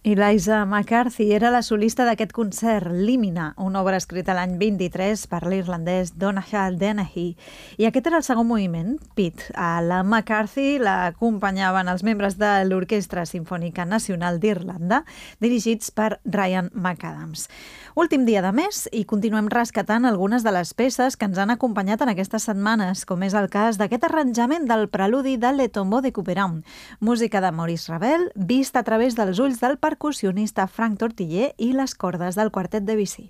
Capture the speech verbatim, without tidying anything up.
Eliza McCarthy era la solista d'aquest concert, Límina, una obra escrita l'any vint-i-tres per l'irlandès Donogh Dennehy. I aquest era el segon moviment, Pete. A la McCarthy l'acompanyaven els membres de l'Orquestra Simfònica Nacional d'Irlanda, dirigits per Ryan McAdams. Últim dia de mes i continuem rescatant algunes de les peces que ens han acompanyat en aquestes setmanes, com és el cas d'aquest arranjament del preludi de Le Tombeau de Couperin, música de Maurice Ravel, vista a través dels ulls del percussionista Frank Tortiller i les cordes del quartet Debussy.